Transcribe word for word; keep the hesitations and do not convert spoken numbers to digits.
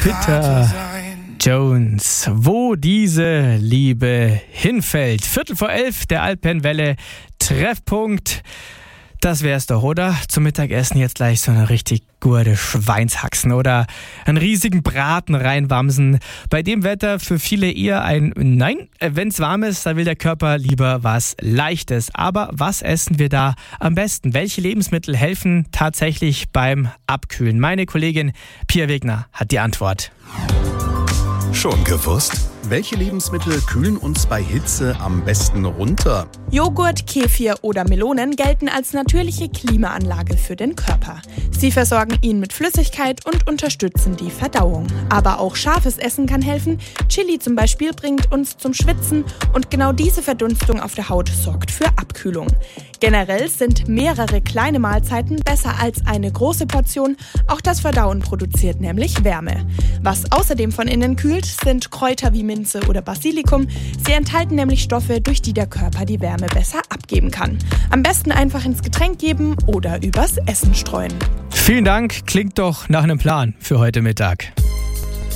Peter Jones, wo diese Liebe hinfällt. Viertel vor elf, der Alpenwelle Treffpunkt. Das wär's doch, oder? Zum Mittagessen jetzt gleich so eine richtig gute Schweinshaxen oder einen riesigen Braten reinwamsen. Bei dem Wetter für viele eher ein Nein. Wenn's warm ist, da will der Körper lieber was Leichtes. Aber was essen wir da am besten? Welche Lebensmittel helfen tatsächlich beim Abkühlen? Meine Kollegin Pia Wegner hat die Antwort. Schon gewusst? Welche Lebensmittel kühlen uns bei Hitze am besten runter? Joghurt, Kefir oder Melonen gelten als natürliche Klimaanlage für den Körper. Sie versorgen ihn mit Flüssigkeit und unterstützen die Verdauung. Aber auch scharfes Essen kann helfen. Chili zum Beispiel bringt uns zum Schwitzen und genau diese Verdunstung auf der Haut sorgt für Abkühlung. Generell sind mehrere kleine Mahlzeiten besser als eine große Portion. Auch das Verdauen produziert nämlich Wärme. Was außerdem von innen kühlt, sind Kräuter wie Minze oder Basilikum. Sie enthalten nämlich Stoffe, durch die der Körper die Wärme besser abgeben kann. Am besten einfach ins Getränk geben oder übers Essen streuen. Vielen Dank, klingt doch nach einem Plan für heute Mittag.